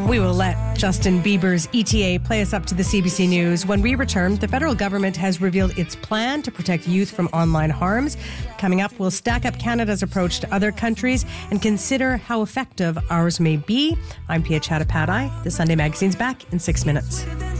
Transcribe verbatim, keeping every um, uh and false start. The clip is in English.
We will let Justin Bieber's E T A play us up to the C B C News. When we return, the federal government has revealed its plan to protect youth from online harms. Coming up, we'll stack up Canada's approach to other countries and consider how effective ours may be. I'm Pia Chattopadhyay. The Sunday Magazine's back in six minutes.